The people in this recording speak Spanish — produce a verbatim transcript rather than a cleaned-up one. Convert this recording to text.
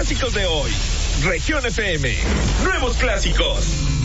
clásicos de hoy. Región F M. Nuevos clásicos.